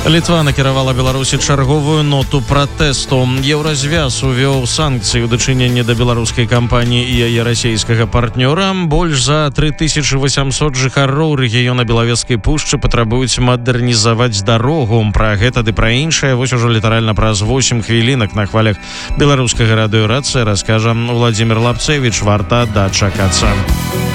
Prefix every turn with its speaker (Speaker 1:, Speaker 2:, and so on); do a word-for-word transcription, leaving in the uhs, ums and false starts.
Speaker 1: Літва накіравала Беларусі чарговую ноту пратэсту. Еўразвяз увёў санкцыі ў дачыненні да беларускай кампаніі і яе расійскага партнёра. Больш за тры тысячы васямсот жыхароў рэгіёна Белавежскай пушчы патрабуюць мадэрнізаваць дарогу. Пра гэта ды пра іншае вось ужо літаральна праз восем хвілінак на хвалях беларускага радыёрацыя раскажа Владзімир Лапцевіч. Варта дачакацца.